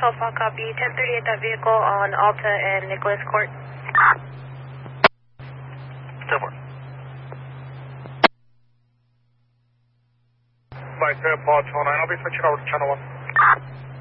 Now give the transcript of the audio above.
Alpha, copy. 1038, that vehicle on Alta and Nicholas Court. 10-4. By 10, Paul 209, I'll be switching over to channel 1.